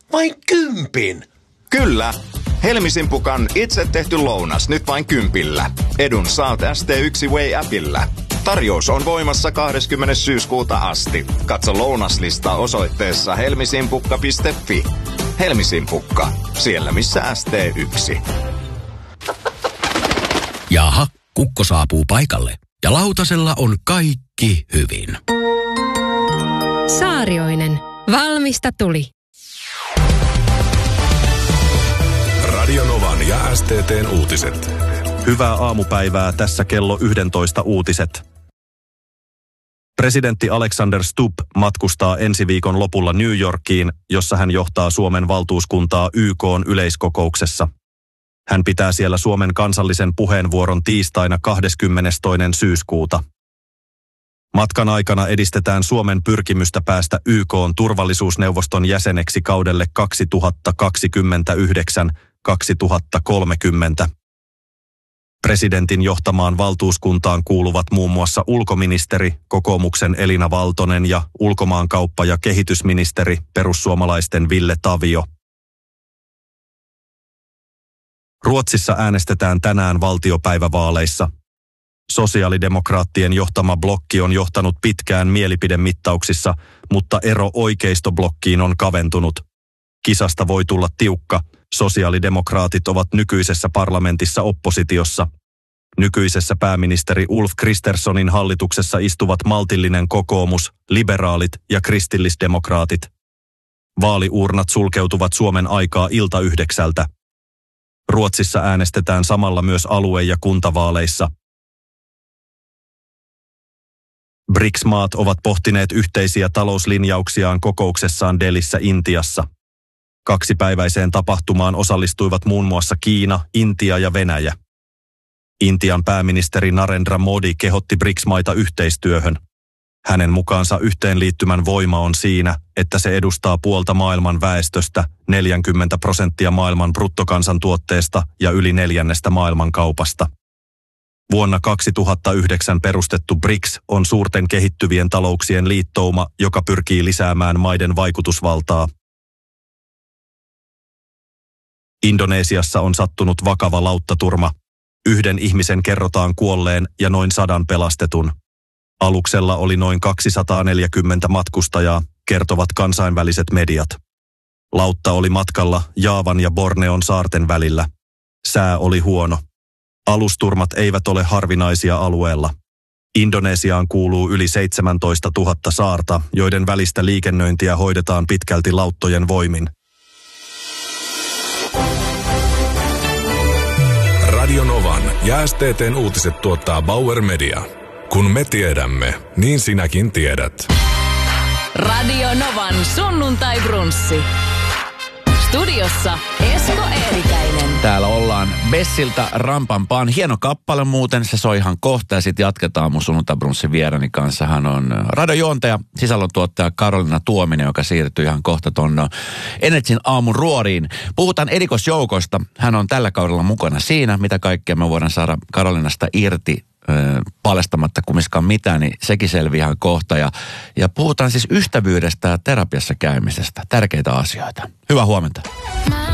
Vain 10? Kyllä. Helmisimpukan itse tehty lounas nyt vain 10. Edun saat ST1 Way-appillä. Tarjous on voimassa 20. syyskuuta asti. Katso lounaslista osoitteessa helmisimpukka.fi. Helmisimpukka. Siellä missä ST1. Jaha, kukko saapuu paikalle. Ja lautasella on kaikki hyvin. Saarioinen. Valmista tuli. Radio Novan ja STT:n uutiset. Hyvää aamupäivää, tässä kello 11 uutiset. Presidentti Alexander Stubb matkustaa ensi viikon lopulla New Yorkiin, jossa hän johtaa Suomen valtuuskuntaa YK:n yleiskokouksessa. Hän pitää siellä Suomen kansallisen puheenvuoron tiistaina 22. syyskuuta. Matkan aikana edistetään Suomen pyrkimystä päästä YK:n turvallisuusneuvoston jäseneksi kaudelle 2029-2030. Presidentin johtamaan valtuuskuntaan kuuluvat muun muassa ulkoministeri, kokoomuksen Elina Valtonen ja ulkomaankauppa- ja kehitysministeri, perussuomalaisten Ville Tavio. Ruotsissa äänestetään tänään valtiopäivävaaleissa. Sosiaalidemokraattien johtama blokki on johtanut pitkään mielipidemittauksissa, mutta ero oikeistoblokkiin on kaventunut. Kisasta voi tulla tiukka. Sosiaalidemokraatit ovat nykyisessä parlamentissa oppositiossa. Nykyisessä pääministeri Ulf Kristerssonin hallituksessa istuvat maltillinen kokoomus, liberaalit ja kristillisdemokraatit. Vaaliuurnat sulkeutuvat Suomen aikaa ilta 9. Ruotsissa äänestetään samalla myös alue- ja kuntavaaleissa. BRICS-maat ovat pohtineet yhteisiä talouslinjauksiaan kokouksessaan Delhissä Intiassa. Kaksipäiväiseen tapahtumaan osallistuivat muun muassa Kiina, Intia ja Venäjä. Intian pääministeri Narendra Modi kehotti BRICS-maita yhteistyöhön. Hänen mukaansa yhteenliittymän voima on siinä, että se edustaa puolta maailman väestöstä, 40% maailman bruttokansantuotteesta ja yli 1/4 maailman kaupasta. Vuonna 2009 perustettu BRICS on suurten kehittyvien talouksien liittouma, joka pyrkii lisäämään maiden vaikutusvaltaa. Indonesiassa on sattunut vakava lauttaturma. 1 ihmisen kerrotaan kuolleen ja noin 100 pelastetun. Aluksella oli noin 240 matkustajaa, kertovat kansainväliset mediat. Lautta oli matkalla Jaavan ja Borneon saarten välillä. Sää oli huono. Alusturmat eivät ole harvinaisia alueella. Indonesiaan kuuluu yli 17 000 saarta, joiden välistä liikennöintiä hoidetaan pitkälti lauttojen voimin. Radio Novan ja STT:n uutiset tuottaa Bauer Media. Kun me tiedämme, niin sinäkin tiedät. Radio Novan sunnuntai-brunssi. Studiossa Esko Eerikäinen. Täällä ollaan Bessiltä Rampampaan. Hieno kappale muuten, se soi ihan kohta ja sitten jatketaan mun sunnuntai-brunssin vierani kanssa. Hän on radiojuontaja, sisällöntuottaja Karolina Tuominen, joka siirtyy ihan kohta ton Energin aamun ruoriin. Puhutaan erikoisjoukosta. Hän on tällä kaudella mukana siinä, mitä kaikkea me voidaan saada Karolinasta irti paljastamatta kumminkaan mitään, niin sekin selviää ihan kohta. Ja puhutaan siis ystävyydestä ja terapiassa käymisestä. Tärkeitä asioita. Hyvää huomenta.